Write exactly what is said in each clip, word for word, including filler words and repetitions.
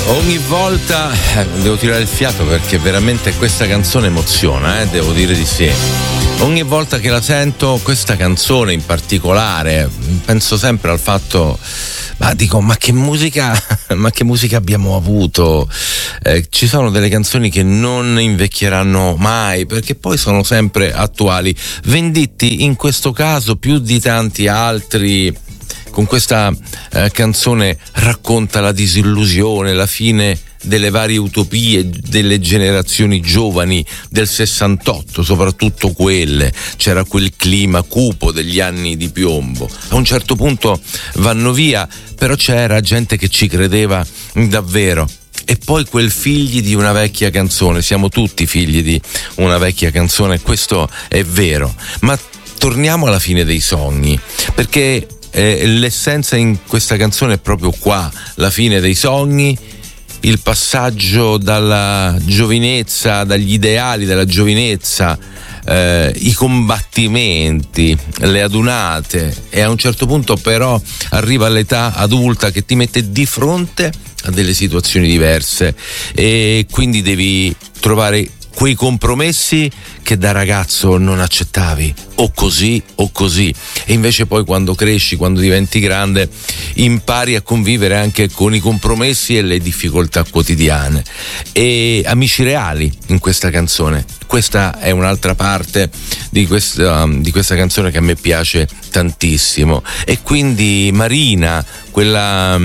Ogni volta eh, devo tirare il fiato perché veramente questa canzone emoziona, eh, devo dire di sì. Ogni volta che la sento, questa canzone in particolare, penso sempre al fatto, ma dico, ma che musica, ma che musica abbiamo avuto? Eh, ci sono delle canzoni che non invecchieranno mai, perché poi sono sempre attuali. Venditti in questo caso più di tanti altri, con questa eh, canzone racconta la disillusione, la fine delle varie utopie delle generazioni giovani del sessantotto, soprattutto quelle. C'era quel clima cupo degli anni di piombo. A un certo punto vanno via, però c'era gente che ci credeva davvero. E poi quel figli di una vecchia canzone, siamo tutti figli di una vecchia canzone, questo è vero. Ma torniamo alla fine dei sogni, perché Eh, l'essenza in questa canzone è proprio qua, la fine dei sogni, il passaggio dalla giovinezza, dagli ideali della giovinezza, eh, i combattimenti, le adunate, e a un certo punto però arriva l'età adulta che ti mette di fronte a delle situazioni diverse e quindi devi trovare quei compromessi che da ragazzo non accettavi, o così o così, e invece poi quando cresci, quando diventi grande, impari a convivere anche con i compromessi e le difficoltà quotidiane. E amici reali in questa canzone, questa è un'altra parte di questa, di questa canzone che a me piace tantissimo. E quindi Marina, quella,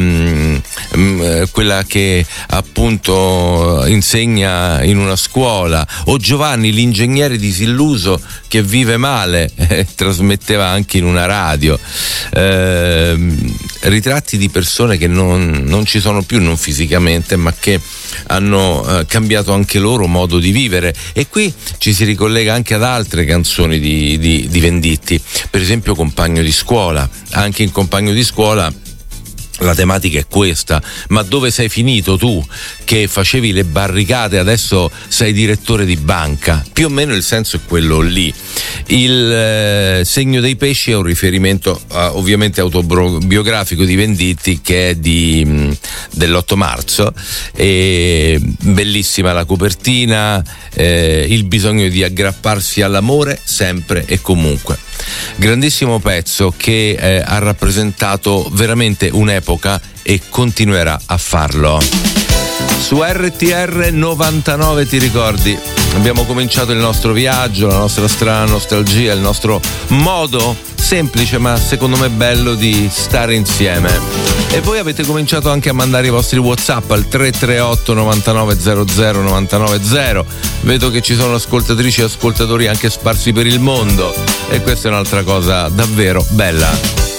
mh, quella che appunto insegna in una scuola, o Giovanni l'ingegnere disilluso che vive male, eh, trasmetteva anche in una radio, eh, ritratti di persone che non, non ci sono più, non fisicamente, ma che hanno eh, cambiato anche loro modo di vivere. E qui ci si ricollega anche ad altre canzoni di, di, di Venditti, per esempio Compagno di scuola. Anche in Compagno di scuola la tematica è questa: ma dove sei finito tu che facevi le barricate, adesso sei direttore di banca? Più o meno il senso è quello lì. Il eh, Segno dei pesci è un riferimento eh, ovviamente autobiografico di Venditti, che è di, mh, dell'otto marzo, e bellissima la copertina, eh, il bisogno di aggrapparsi all'amore sempre e comunque. Grandissimo pezzo che eh, ha rappresentato veramente un'epoca e continuerà a farlo. Su R T R novantanove, ti ricordi? Abbiamo cominciato il nostro viaggio, la nostra strana nostalgia, il nostro modo semplice ma secondo me bello di stare insieme. E voi avete cominciato anche a mandare i vostri WhatsApp al tre tre otto novantanove zero zero novantanove zero. Vedo che ci sono ascoltatrici e ascoltatori anche sparsi per il mondo, e questa è un'altra cosa davvero bella.